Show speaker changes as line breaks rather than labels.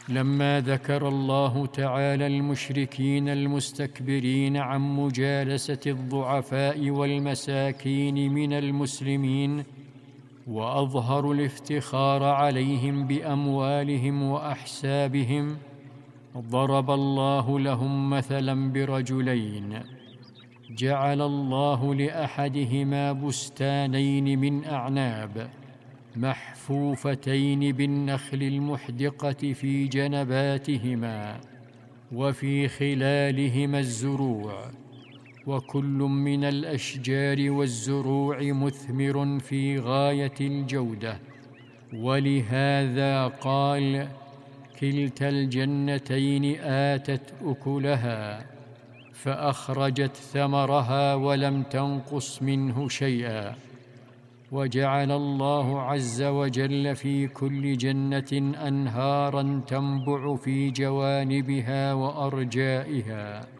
لما ذكر الله تعالى المشركين المستكبرين عن مجالسة الضعفاء والمساكين من المسلمين، وأظهروا الافتخار عليهم بأموالهم وأحسابهم، ضرب الله لهم مثلا برجلين جعل الله لأحدهما بستانين من أعناب محفوفتين بالنخل المحدقة في جنباتهما، وفي خلالهما الزروع، وكل من الأشجار والزروع مثمر في غاية الجودة، ولهذا قال: كلتا الجنتين آتت أكلها، فأخرجت ثمرها ولم تنقص منه شيئا. وجعل الله عز وجل في كل جنة أنهاراً تنبع في جوانبها وأرجائها.